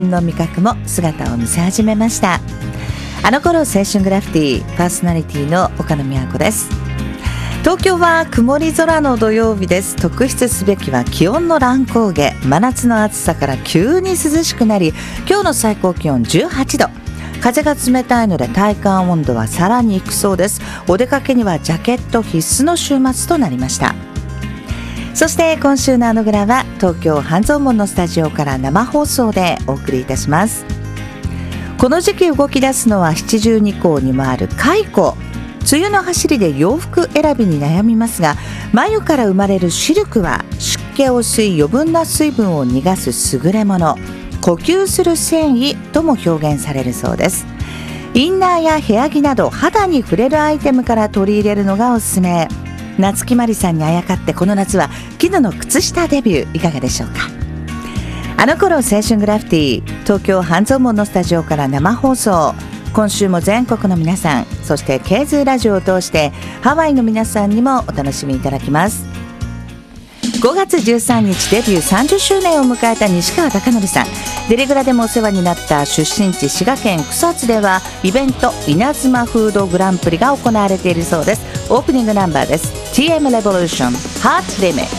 の味覚も姿を見せ始めました。あの頃青春グラフィティパーソナリティの岡野美和子です。東京は曇り空の土曜日です。特筆すべきは気温の乱高下、真夏の暑さから急に涼しくなり、今日の最高気温18度、風が冷たいので体感温度はさらに低そうです。お出かけにはジャケット必須の週末となりました。そして今週のあのグラは東京半蔵門のスタジオから生放送でお送りいたします。この時期動き出すのは七十二候にもある蚕。梅雨の走りで洋服選びに悩みますが、繭から生まれるシルクは湿気を吸い余分な水分を逃がす優れもの、呼吸する繊維とも表現されるそうです。インナーや部屋着など肌に触れるアイテムから取り入れるのがおすすめ。夏木マリさんにあやかってこの夏は絹の靴下デビューいかがでしょうか。あの頃青春グラフィティ東京半蔵門のスタジオから生放送。今週も全国の皆さん、そしてケーズラジオを通してハワイの皆さんにもお楽しみいただきます。5月13日デビュー30周年を迎えた西川貴教さん。デリグラでもお世話になった出身地滋賀県草津ではイベント稲妻フードグランプリが行われているそうです。オープニングナンバーです。 TM Revolution Heart Limit。